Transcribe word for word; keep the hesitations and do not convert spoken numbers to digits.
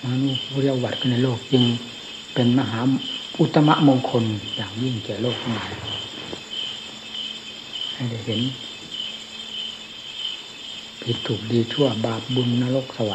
มนุษย์เรียกวัดกันในโลกจึงเป็นมหาอุตตมะมงคลอย่างยิ่งแก่โลกทั้งหลายให้ได้เห็นผิดถูกดีชั่วบาปบุญนรกสวรรค์